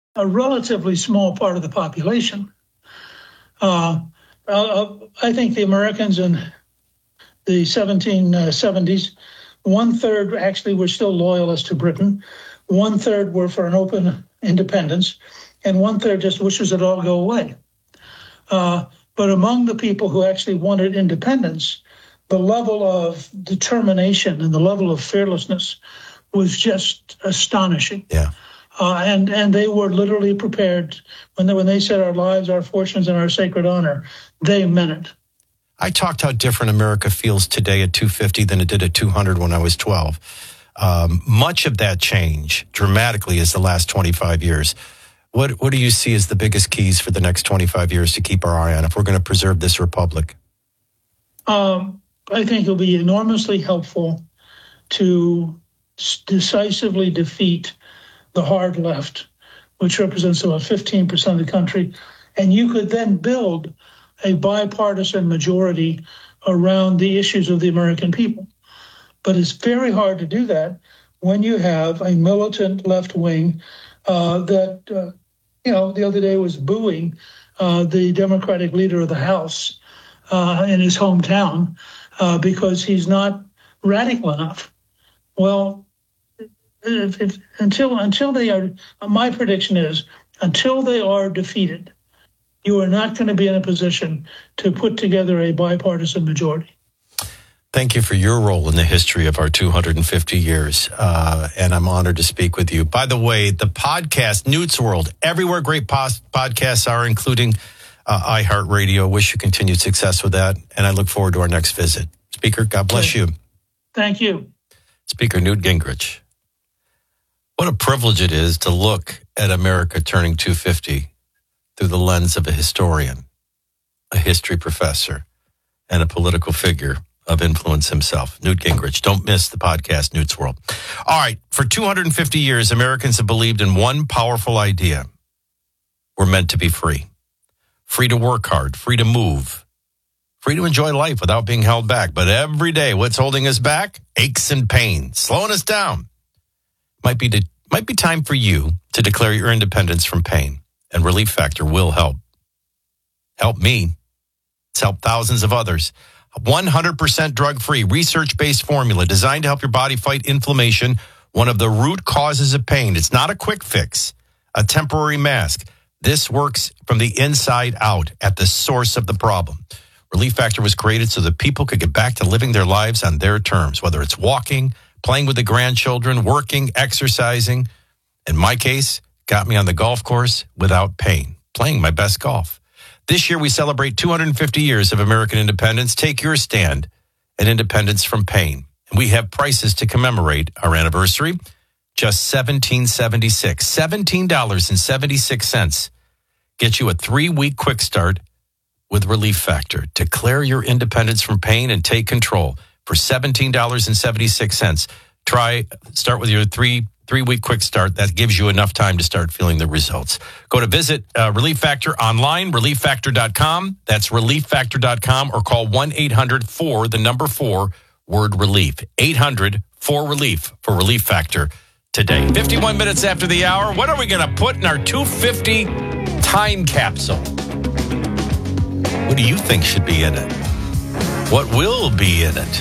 a relatively small part of the population. I think the Americans in the 1770s, 1/3 actually were still loyalists to Britain, 1/3 were for an open independence, and 1/3 just wishes it all go away. But among the people who actually wanted independence, the level of determination and the level of fearlessness was just astonishing. Yeah. And they were literally prepared when they said our lives, our fortunes, and our sacred honor. They meant it. I talked how different America feels today at 250 than it did at 200 when I was 12. Much of that change dramatically is the last 25 years. What do you see as the biggest keys for the next 25 years to keep our eye on if we're going to preserve this republic? I think it'll be enormously helpful to decisively defeat the hard left, which represents about 15% of the country. And you could then build a bipartisan majority around the issues of the American people. But it's very hard to do that when you have a militant left wing that, the other day was booing the Democratic leader of the House in his hometown because he's not radical enough. Well, until they are, my prediction is, until they are defeated, you are not going to be in a position to put together a bipartisan majority. Thank you for your role in the history of our 250 years, and I'm honored to speak with you. By the way, the podcast, Newt's World, everywhere great podcasts are, including iHeartRadio. Wish you continued success with that, and I look forward to our next visit. Speaker, God bless you. Thank you. Speaker Newt Gingrich. What a privilege it is to look at America turning 250 through the lens of a historian, a history professor, and a political figure of influence himself. Newt Gingrich. Don't miss the podcast, Newt's World. All right. For 250 years, Americans have believed in one powerful idea. We're meant to be free. Free to work hard, free to move, free to enjoy life without being held back. But every day, what's holding us back? Aches and pains, slowing us down. Might be time for you to declare your independence from pain, and Relief Factor will help. Help me. It's helped thousands of others. 100% drug-free, research-based formula designed to help your body fight inflammation, one of the root causes of pain. It's not a quick fix, a temporary mask. This works from the inside out at the source of the problem. Relief Factor was created so that people could get back to living their lives on their terms, whether it's walking, playing with the grandchildren, working, exercising. In my case, got me on the golf course without pain, playing my best golf. This year, we celebrate 250 years of American independence. Take your stand at independence from pain. And we have prices to commemorate our anniversary. Just $17.76. $17.76. Get you a 3-week quick start with Relief Factor. Declare your independence from pain and take control for $17.76. Start with your three-week quick start. That gives you enough time to start feeling the results. Go to visit Relief Factor online, relieffactor.com. That's relieffactor.com, or call 1-800-4, word relief. 800-4-RELIEF for Relief Factor today. 51 minutes after the hour. What are we going to put in our 250 time capsule? What do you think should be in it? What will be in it?